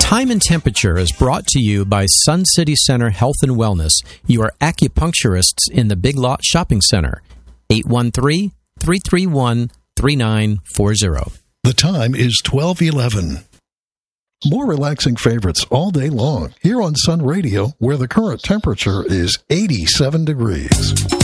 Time and Temperature is brought to you by Sun City Center Health and Wellness, your acupuncturists in the Big Lot Shopping Center. 813-331-3940. The time is 12:11. More relaxing favorites all day long here on Sun Radio, where the current temperature is 87 degrees.